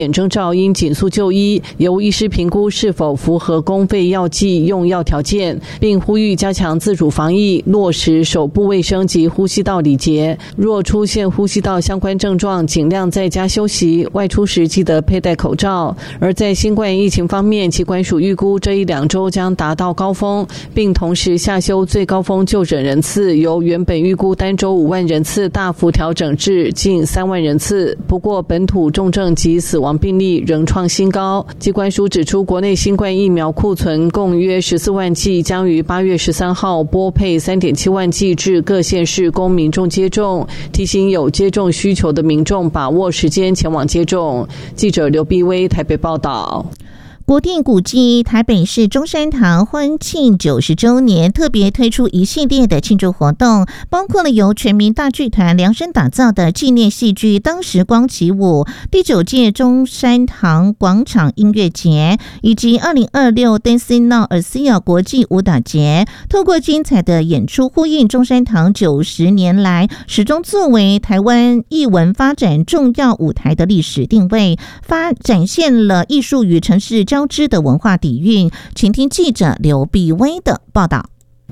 点征兆应紧速就医，由医师评估是否符合公费药剂用药条件，并呼吁加强自主防疫，落实手部卫生及呼吸道礼节。若出现呼吸道相关症状，尽量在家休息，外出时记得佩戴口罩。而在新冠疫情方面，疾管署预估这1-2周将达到高峰，并同时下修最高峰就诊人次，由原本预估单周5万人次大幅调整至近3万人次。不过本土重症及死亡病例仍创新高。疾管署指出，国内新冠疫苗库存共约14万剂，将于8月13号拨配3.7万剂至各县市供民众接种，提醒有接种需求的民众把握时间前往接种。记者刘碧薇台北报道。 国定古迹台北市中山堂欢庆90周年，特别推出一系列的庆祝活动，包括了由全民大剧团量身打造的纪念戏剧《当时光起舞》、第9届中山堂广场音乐节，以及2026 Dancing Now ASEA 国际舞蹈节。透过精彩的演出，呼应中山堂90年来始终作为台湾艺文发展重要舞台的历史定位，展现了艺术与城市交织的文化底蕴。请听记者刘碧薇的报道。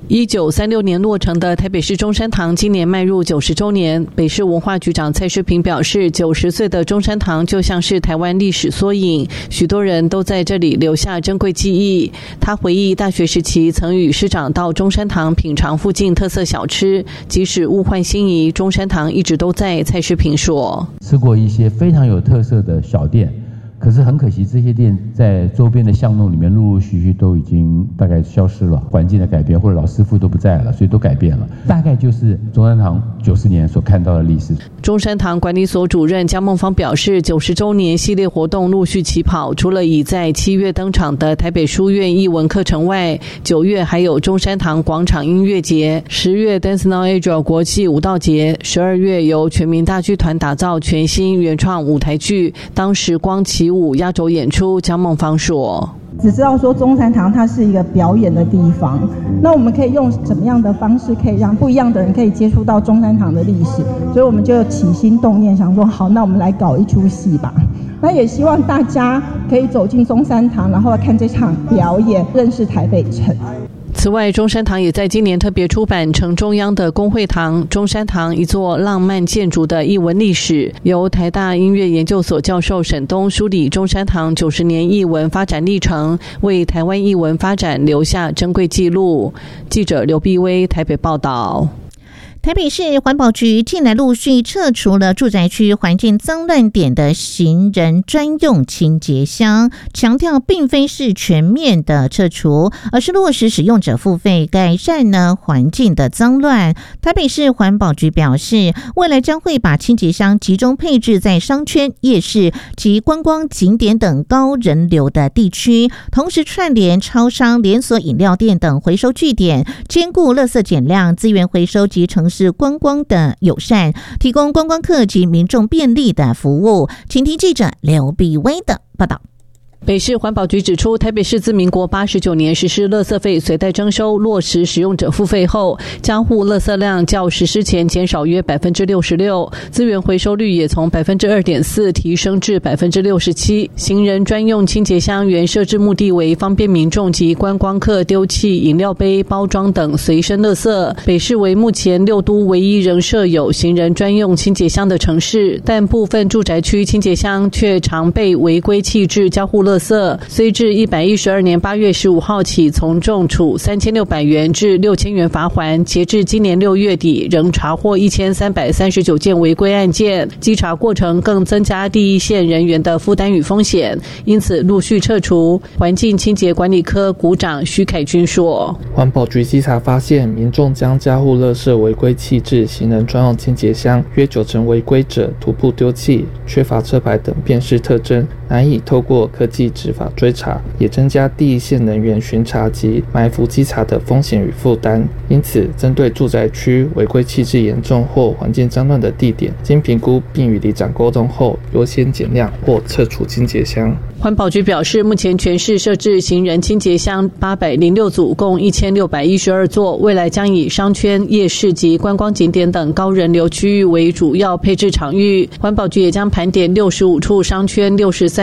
1936年落成的台北市中山堂今年迈入90周年。北市文化局长蔡世平表示，90岁的中山堂就像是台湾历史缩影，许多人都在这里留下珍贵记忆。他回忆大学时期曾与师长到中山堂品尝附近特色小吃，即使物换星移，中山堂一直都在。蔡世平说， 吃过一些非常有特色的小店，可是很可惜，这些店在周边的巷弄里面陆陆续续都已经大概消失了，环境的改变或者老师傅都不在了，所以都改变了。大概就是中山堂90年所看到的历史。 中山堂管理所主任江梦芳表示，90周年系列活动陆续起跑，除了已在7月登场的台北书院艺文课程外，9月还有中山堂广场音乐节，10月 Dance Now ASEA 国际舞蹈节，12月由全民大剧团打造全新原创舞台剧《当时光起舞》压轴演出。江梦芳说， 只知道说中山堂它是一个表演的地方，那我们可以用什么样的方式可以让不一样的人可以接触到中山堂的历史，所以我们就起心动念想说，好，那我们来搞一出戏吧。那也希望大家可以走进中山堂，然后看这场表演，认识台北城。 此外，中山堂也在今年特别出版城中央的公会堂，中山堂一座浪漫建筑的艺文历史，由台大音乐研究所教授沈东梳理中山堂90年艺文发展历程，为台湾艺文发展留下珍贵记录。记者刘碧薇台北报道。 台北市环保局近来陆续撤除了住宅区环境脏乱点的行人专用清洁箱，强调并非是全面的撤除，而是落实使用者付费，改善呢环境的脏乱。台北市环保局表示，未来将会把清洁箱集中配置在商圈、夜市及观光景点等高人流的地区，同时串联超商、连锁饮料店等回收据点，兼顾垃圾减量、资源回收及城市观光的友善，提供观光客及民众便利的服务。请听记者刘碧薇的报道。 北市环保局指出，台北市自民国89年实施垃圾费随袋征收，落实使用者付费后，家户垃圾量较实施前减少约 66%， 资源回收率也从 2.4% 提升至 67%。 行人专用清洁箱原设置目的为方便民众及观光客丢弃饮料杯、包装等随身垃圾。北市为目前6都唯一仍设有行人专用清洁箱的城市，但部分住宅区清洁箱却常被违规弃置家户垃圾，虽至112年8月15号起从重处3600元至6000元罚锾，截至今年6月底仍查获1339件违规案件，稽查过程更增加第一线人员的负担与风险，因此陆续撤除。环境清洁管理科股长徐凯军说， 环保局稽查发现，民众将家户垃圾违规弃置行人专用清洁箱，约90%违规者徒步丢弃，缺乏车牌等辨识特征，难以透过科技执法追查，也增加第一线人员巡查及埋伏稽查的风险与负担。因此，针对住宅区违规弃置严重或环境脏乱的地点，经评估并与里长沟通后，优先减量或撤除清洁箱。 环保局表示，目前全市设置行人清洁箱806组，共1612座，未来将以商圈、夜市及观光景点等高人流区域为主要配置场域。环保局也将盘点65处商圈、63